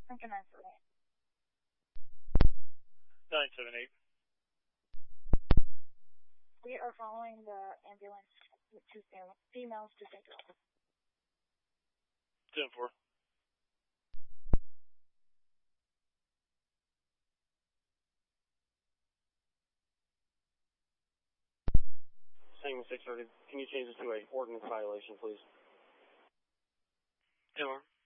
Lincoln 978. 978. We are following the ambulance with two females to St. Joe. 10-4. Saying 630, can you change this to a ordinance violation, please? 10-4.